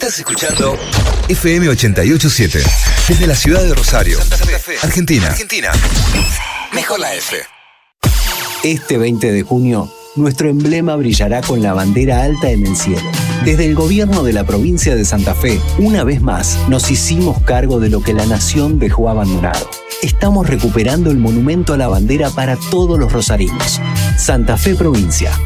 Estás escuchando FM 887 desde la ciudad de Rosario, Santa Fe, Argentina. Mejor la F. Este 20 de junio, nuestro emblema brillará con la bandera alta en el cielo. Desde el gobierno de la provincia de Santa Fe, una vez más, nos hicimos cargo de lo que la nación dejó abandonado. Estamos recuperando el monumento a la bandera para todos los rosarinos. Santa Fe Provincia,